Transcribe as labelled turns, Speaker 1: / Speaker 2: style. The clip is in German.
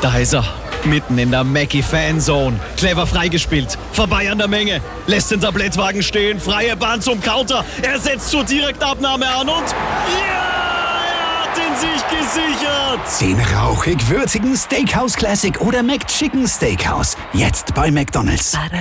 Speaker 1: Da ist er, mitten in der Mackie-Fanzone. Clever freigespielt, vorbei an der Menge, lässt den Tablettwagen stehen, freie Bahn zum Counter. Er setzt zur Direktabnahme an und ja, er hat ihn sich gesichert.
Speaker 2: Den rauchig-würzigen Steakhouse Classic oder McChicken Steakhouse. Jetzt bei McDonald's.